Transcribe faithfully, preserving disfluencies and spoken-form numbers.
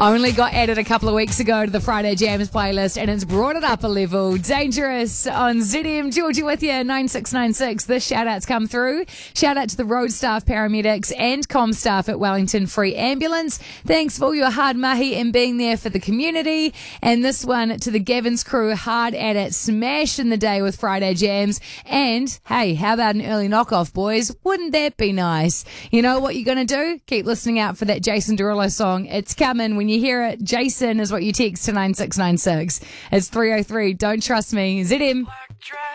Only got added a couple of weeks ago to the Friday Jams playlist, and it's brought it up a level. Dangerous on Z M. Georgie with you, nine six nine six. The shout-outs come through. Shout out to the road staff, paramedics, and comm staff at Wellington Free Ambulance. Thanks for all your hard mahi and being there for the community. And this one to the Gavin's crew, hard at it, smash in the day with Friday Jams. And, hey, how about an early knockoff, boys? Wouldn't that be nice? You know what you're going to do? Keep listening out for that Jason Derulo song. It's coming. When you hear it, Jason is what you text to nine six nine six. It's three oh three. Don't trust me. Z M.